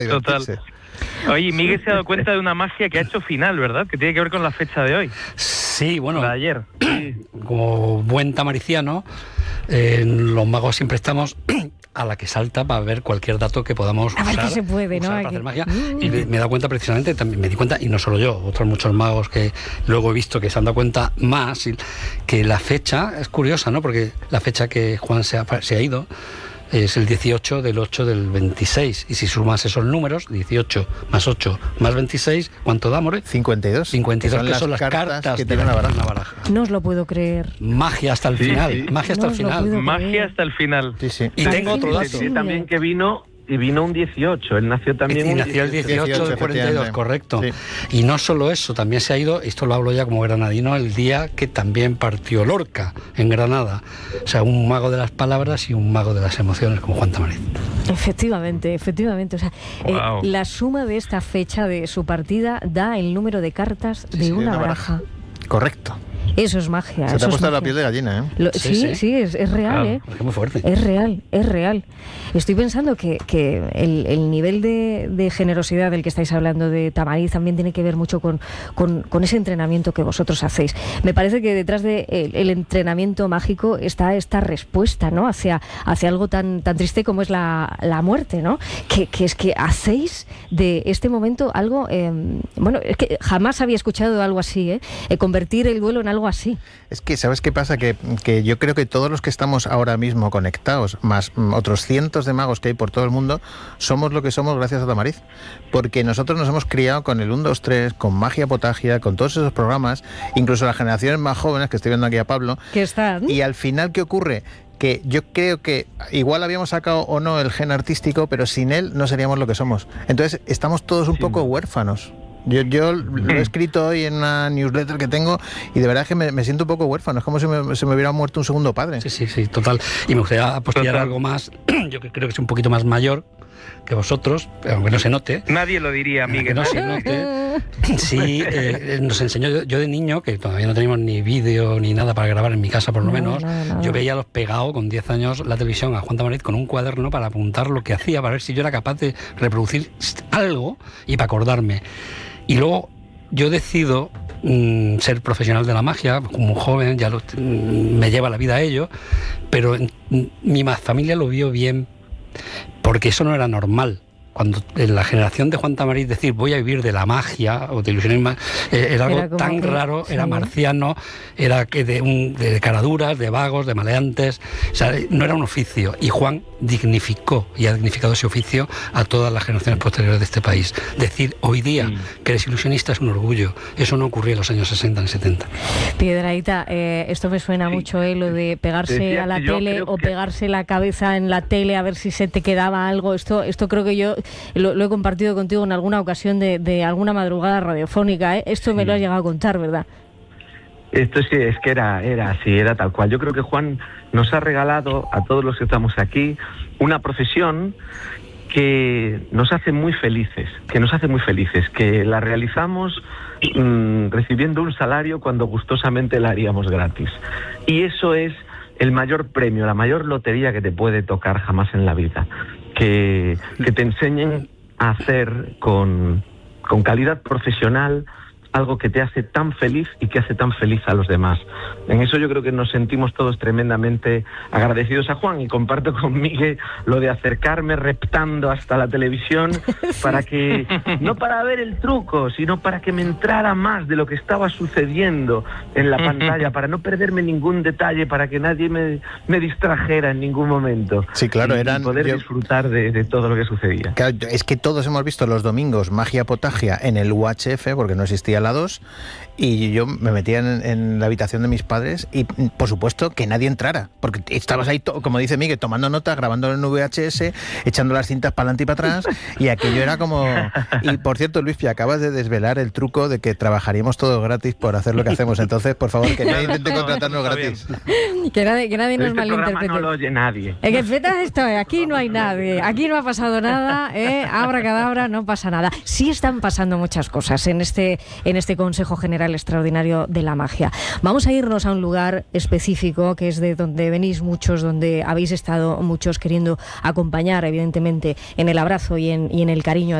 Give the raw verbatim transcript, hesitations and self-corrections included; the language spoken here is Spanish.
Total. Oye, Miguel se ha dado cuenta de una magia que ha hecho final, ¿verdad? Que tiene que ver con la fecha de hoy. Sí, bueno. La de ayer. Sí. Como buen tamariciano, eh, los magos siempre estamos a la que salta para ver cualquier dato que podamos a ver usar, qué se puede, ¿no? para Aquí. hacer magia. Y me, me he dado cuenta precisamente, también me di cuenta, y no solo yo, otros muchos magos que luego he visto que se han dado cuenta más, que la fecha es curiosa, ¿no? Porque la fecha que Juan se ha, se ha ido es el dieciocho del ocho del veintiséis, y si sumas esos números, dieciocho más ocho más veintiséis, ¿cuánto da, More? cincuenta y dos. cincuenta y dos, que son, que las, son las cartas, cartas que de tiene la, una baraja. baraja. No os lo puedo creer. Magia hasta el Sí, final, sí. magia hasta No el os lo final. puedo Magia hasta el final. Sí, sí. Y tengo otro dato. Sí, también que vino... Y vino un dieciocho, él nació también Y un nació el dieciocho, dieciocho, del cuarenta y dos, correcto. Sí. Y no solo eso, también se ha ido, esto lo hablo ya como granadino, el día que también partió Lorca, en Granada. O sea, un mago de las palabras y un mago de las emociones, como Juan Tamariz. Efectivamente, efectivamente. O sea, Wow. eh, la suma de esta fecha de su partida da el número de cartas Sí, de sí, una una baraja. baraja. Correcto. Eso es magia. Se te eso ha es puesto la magia. piel de gallina, ¿eh? Lo- Sí, sí, sí. sí, es, es real, Claro. ¿eh? Es que muy fuerte. Es real, es real. Estoy pensando que, que el, el nivel de, de generosidad del que estáis hablando de Tamariz también tiene que ver mucho con, con, con ese entrenamiento que vosotros hacéis. Me parece que detrás del de el, el entrenamiento mágico está esta respuesta, ¿no? Hacia, hacia algo tan, tan triste como es la, la muerte, ¿no? Que, que es que hacéis de este momento algo... Eh, bueno, es que jamás había escuchado algo así, ¿eh? Eh, convertir el duelo en algo así. Es que, ¿sabes qué pasa? Que, que yo creo que todos los que estamos ahora mismo conectados, más mm, otros cientos de magos que hay por todo el mundo, somos lo que somos gracias a Tamariz. Porque nosotros nos hemos criado con el uno, dos, tres, con Magia Potagia, con todos esos programas, incluso las generaciones más jóvenes, que estoy viendo aquí a Pablo. Que están... Y al final, ¿qué ocurre? Que yo creo que igual habíamos sacado o no el gen artístico, pero sin él no seríamos lo que somos. Entonces, estamos todos un Sí. poco huérfanos. Yo, yo lo he escrito hoy en una newsletter que tengo y de verdad que me, me siento un poco huérfano. Es como si me, se me hubiera muerto un segundo padre. Sí, sí, sí, total. Y me gustaría apostillar Total. algo más, yo que creo que es un poquito más mayor que vosotros, aunque no se note. Nadie lo diría, Aunque Miguel. no se note. Sí, eh, nos enseñó yo, yo de niño, que todavía no teníamos ni vídeo ni nada para grabar en mi casa por lo No, menos, nada, nada. yo veía a los pegados con diez años la televisión a Juan Tamariz con un cuaderno para apuntar lo que hacía, para ver si yo era capaz de reproducir algo y para acordarme. Y luego yo decido mm, ser profesional de la magia, como joven, ya lo, mm, me lleva la vida a ello, pero mm, mi ma- familia lo vio bien, porque eso no era normal. Cuando en la generación de Juan Tamariz decir voy a vivir de la magia o de ilusionismo, eh, era algo Era como tan que- raro, sí. era marciano, era que de, un, de caraduras, de vagos, de maleantes, o sea, no era un oficio. Y Juan dignificó y ha dignificado ese oficio a todas las generaciones posteriores de este país. Decir hoy día Sí. que eres ilusionista es un orgullo. Eso no ocurría en los años sesenta ni setenta. Piedrahita, eh, esto me suena Sí. mucho, eh, lo de pegarse Decía a la que yo tele creo o que- pegarse la cabeza en la tele a ver si se te quedaba algo. Esto esto creo que yo lo, lo he compartido contigo en alguna ocasión de, de alguna madrugada radiofónica. ¿eh? Esto me lo has llegado a contar, ¿verdad? Esto sí, es que era, era así, era tal cual. Yo creo que Juan nos ha regalado a todos los que estamos aquí una profesión que nos hace muy felices, que nos hace muy felices, que la realizamos mmm, recibiendo un salario cuando gustosamente la haríamos gratis. Y eso es el mayor premio, la mayor lotería que te puede tocar jamás en la vida. Que, que te enseñen a hacer con, con calidad profesional algo que te hace tan feliz y que hace tan feliz a los demás. En eso yo creo que nos sentimos todos tremendamente agradecidos a Juan, y comparto con Miguel lo de acercarme reptando hasta la televisión para que, no para ver el truco, sino para que me entrara más de lo que estaba sucediendo en la pantalla, para no perderme ningún detalle, para que nadie me, me distrajera en ningún momento. Sí, claro, y, eran- y poder yo- disfrutar de, de todo lo que sucedía. Claro, es que todos hemos visto los domingos Magia Potagia en el U H F, porque no existía la dos, y yo me metía en, en la habitación de mis padres y, por supuesto, que nadie entrara, porque estabas ahí, to- como dice Miguel, tomando nota, grabándolo en V H S, echando las cintas para adelante y para atrás, y aquello era como... Y, por cierto, Luis, acabas de desvelar el truco de que trabajaríamos todos gratis por hacer lo que hacemos, entonces, por favor, que nadie intente contratarnos Está gratis. Que nadie, que nadie nos Este programa malinterprete. no lo oye nadie. Es que feta esto, eh, aquí no hay nadie, aquí no ha pasado nada, eh, abracadabra, no pasa nada. Sí están pasando muchas cosas en este, en en este Consejo General Extraordinario de la Magia. Vamos a irnos a un lugar específico, que es de donde venís muchos, donde habéis estado muchos queriendo acompañar, evidentemente, en el abrazo y en, y en el cariño a